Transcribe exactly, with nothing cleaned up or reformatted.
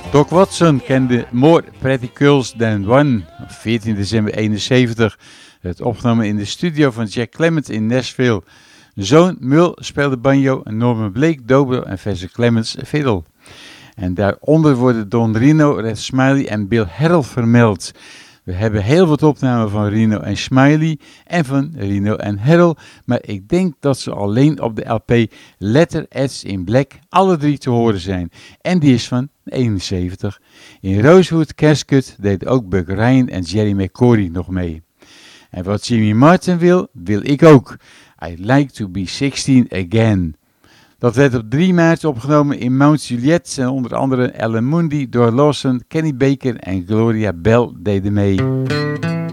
Doc Watson kende More Pretty Girls Than One op veertien december eenenzeventig. Het opgenomen in de studio van Jack Clement in Nashville. Zoon Mul speelde banjo en Norman Blake dobro en Verse Clements fiddle. En daaronder worden Don Reno, Red Smiley en Bill Harrell vermeld. We hebben heel wat opnamen van Reno en Smiley en van Reno en Harrell, maar ik denk dat ze alleen op de L P Letter Heads in Black alle drie te horen zijn. En die is van eenenzeventig. In Rosewood Casket deden ook Buck Ryan en Jerry McCory nog mee. En wat Jimmy Martin wil, wil ik ook. I'd like to be sixteen again. Dat werd op drie maart opgenomen in Mount Juliet en onder andere Ellen Mundy, Dor Lawson, Kenny Baker en Gloria Bell deden mee.